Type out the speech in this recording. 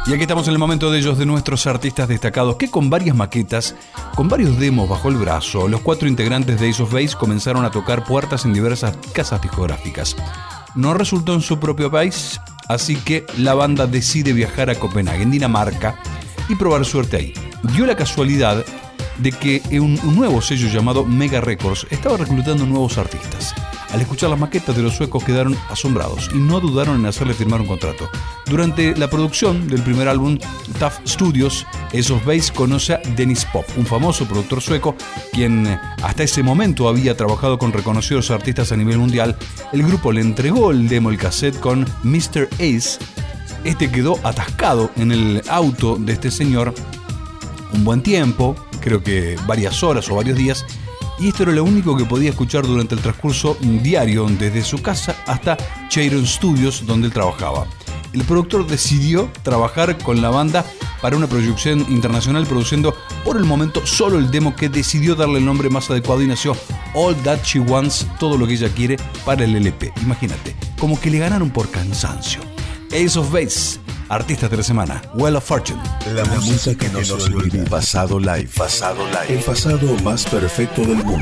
Y aquí estamos en el momento de ellos, de nuestros artistas destacados, que con varias maquetas, con varios demos bajo el brazo, los 4 integrantes de Ace of Base comenzaron a tocar puertas en diversas casas discográficas. No resultó en su propio país, así que la banda decide viajar a Copenhague, en Dinamarca, y probar suerte ahí. Dio la casualidad de que un nuevo sello llamado Mega Records estaba reclutando nuevos artistas. Al escuchar las maquetas de los suecos quedaron asombrados y no dudaron en hacerle firmar un contrato. Durante la producción del primer álbum, Tough Studios, Ace of Base conoce a Dennis Pop, un famoso productor sueco, quien hasta ese momento había trabajado con reconocidos artistas a nivel mundial. El grupo le entregó el demo, el cassette con Mr. Ace. Este quedó atascado en el auto de este señor un buen tiempo, creo que varias horas o varios días, y esto era lo único que podía escuchar durante el transcurso diario desde su casa hasta Cheiron Studios, donde él trabajaba. El productor decidió trabajar con la banda para una proyección internacional, produciendo por el momento solo el demo, que decidió darle el nombre más adecuado, y nació All That She Wants, todo lo que ella quiere, para el LP. Imagínate, como que le ganaron por cansancio. Ace of Base, artistas de la semana, Wheel of Fortune. La música que no se olvida. Pasado live. El pasado más perfecto del mundo.